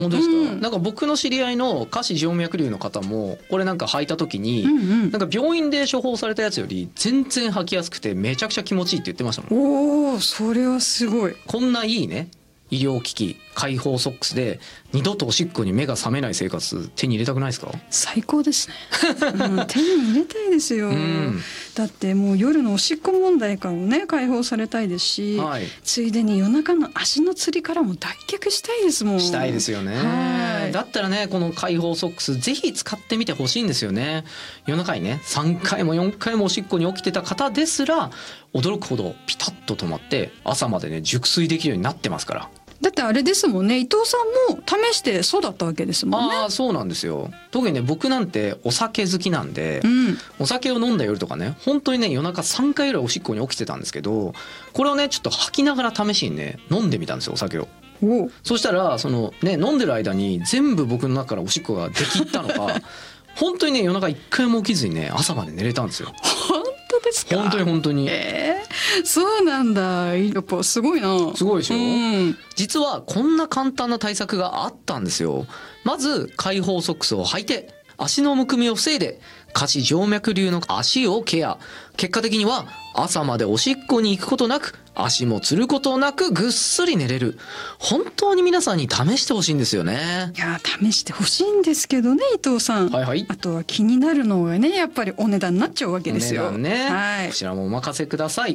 本当ですか？なんか僕の知り合いの下肢静脈瘤の方もこれなんか履いた時に、なんか病院で処方されたやつより全然履きやすくてめちゃくちゃ気持ちいいって言ってましたもん。 おお、それはすごい。 こんないいね医療機器開放ソックスで二度とおしっこに目が覚めない生活手に入れたくないですか？ 最高ですね、手に入れたいですよ、だってもう夜のおしっこ問題からもね解放されたいですし、ついでに夜中の足のつりからも脱却したいですもん。 したいですよね。だったらねこの開放ソックスぜひ使ってみてほしいんですよね。夜中にね3回も4回もおしっこに起きてた方ですら驚くほどピタッと止まって朝までね熟睡できるようになってますから。 だってあれですもんね、伊藤さんも試してそうだったわけですもんね。 そうなんですよ。特にね僕なんてお酒好きなんで、お酒を飲んだ夜とかね本当にね夜中3回ぐらいおしっこに起きてたんですけど、これをねちょっと吐きながら試しにね飲んでみたんですよお酒を。そしたらそのね飲んでる間に全部僕の中からおしっこが出きったのか本当にね夜中1回も起きずにね朝まで寝れたんですよ。 本当ですか？ 本当に、 そうなんだ。やっぱすごいな。 すごいでしょ、実はこんな簡単な対策があったんですよ。まず開放ソックスを履いて足のむくみを防いで下肢静脈瘤の足をケア。結果的には朝までおしっこに行くことなく足もつることなくぐっすり寝れる。本当に皆さんに試してほしいんですよね。 いや試してほしいんですけどね伊藤さん、あとは気になるのがねやっぱりお値段になっちゃうわけですよ。 お値段ね、こちらもお任せください。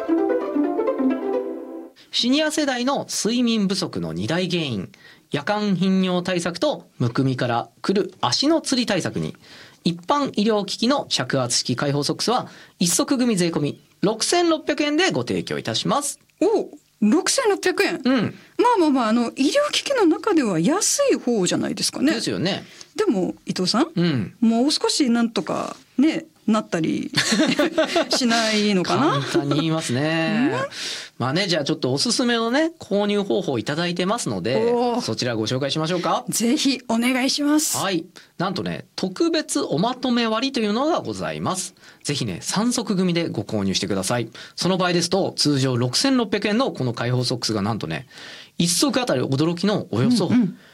シニア世代の睡眠不足の2大原因、夜間頻尿対策とむくみからくる足のつり対策に一般医療機器の着圧式開放ソックスは一足組税込み6600円でご提供いたします。 6600円、まあ医療機器の中では安い方じゃないですかね。 ですよね。 でも伊藤さん、もう少しなんとかねなったりしないのかな。 簡単に言いますね。まあね、じゃあちょっとおすすめのね購入方法をいただいてますのでそちらご紹介しましょうか。 ぜひお願いします。 なんとね特別おまとめ割というのがございます。ぜひね3足組でご購入してください。その場合ですと通常6600円のこの開放ソックスがなんとね1足あたり驚きのおよそ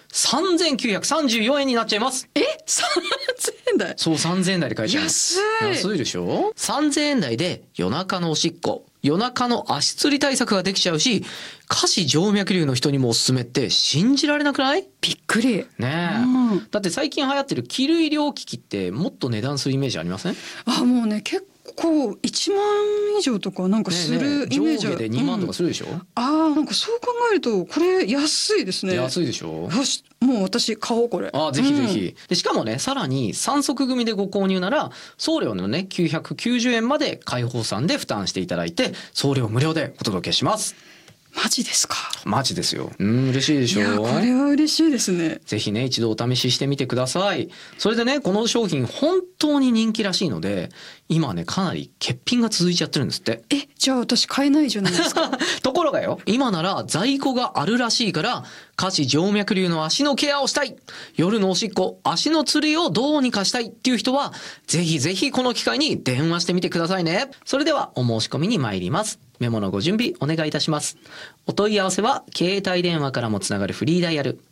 3934円になっちゃいます。 3000円台。 そう3000円台で買えちゃいます。安いでしょ。3000円台で夜中のおしっこ夜中の足つり対策ができちゃうし下肢静脈瘤の人にもおすすめって信じられなくない？ びっくりねえ、だって最近流行ってる着る医療機器ってもっと値段するイメージありません？ もうね結構1万以上とかなんかするイメージ。 上下で2万とかするでしょ、 なんかそう考えるとこれ安いですね。 安いでしょ。 よしもう私買おうこれ。 ぜひぜひ、でしかもねさらに3足組でご購入なら送料のね990円まで開放さんで負担していただいて送料無料でお届けします。 マジですか？ マジですよ。嬉しいでしょ。 いやこれは嬉しいですね。 ぜひね一度お試ししてみてください。それでねこの商品本当に人気らしいので今ねかなり欠品が続いちゃってるんですって。 じゃあ私買えないじゃないですか。 ところがよ今なら在庫があるらしいから下肢静脈瘤の足のケアをしたい夜のおしっこ足のつりをどうにかしたいっていう人はぜひぜひこの機会に電話してみてくださいね。それではお申し込みに参ります。メモのご準備お願いいたします。お問い合わせは携帯電話からもつながるフリーダイヤル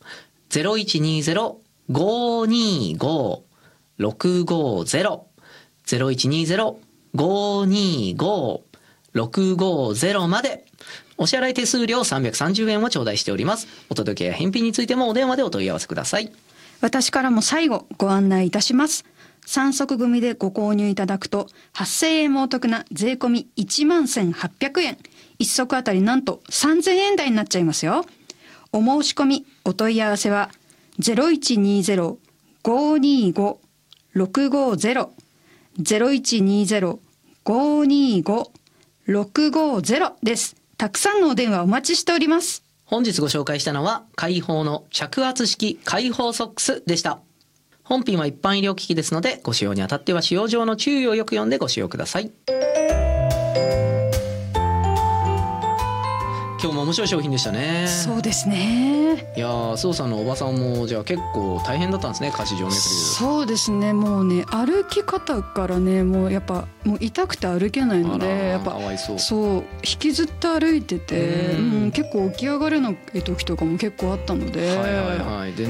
0120-525-650 0120-525-650まで。お支払い手数料330円を頂戴しております。お届けや返品についてもお電話でお問い合わせください。 私からも最後ご案内いたします。3足組でご購入いただくと8000円もお得な税込み11,800円、1足あたりなんと3000円台になっちゃいますよ。お申し込みお問い合わせは 0120-525-650 0120-525-650 です。たくさんのお電話お待ちしております。 本日ご紹介したのは開放の着圧式開放ソックスでした。本品は一般医療機器ですのでご使用にあたっては使用上の注意をよく読んでご使用ください。今日も面白い商品でしたね。 そうですね。 いや須藤さんのおばさんもじゃあ結構大変だったんですね、下肢静脈瘤。 そうですね、もうね歩き方からねもうやっぱもう痛くて歩けないので、やっぱかわいそう。 そう引きずって歩いてて、結構起き上がれない時とかも結構あったので、 はいはいはい。で